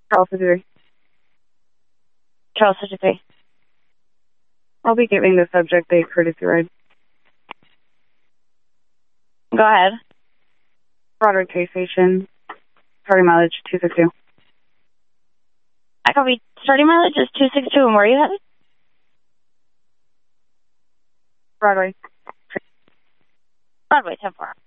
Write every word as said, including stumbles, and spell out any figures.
Charles fifty-three. Charles fifty-three. I'll be giving the subject a courtesy ride. Go ahead. Broadway Pay Station. Starting mileage two sixty-two. I copy. Starting mileage is two sixty-two, and where are you headed? Broadway. Broadway, ten four.